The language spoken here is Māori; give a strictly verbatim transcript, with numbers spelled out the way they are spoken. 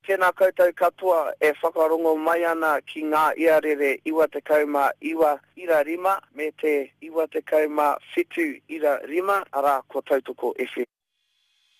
Tēnā koutou katoa e whakarongo mai ana ki ngā iarere iwa te kauma iwa ira rima me te iwa te kauma whitu ira rima ara ko tautoko F M.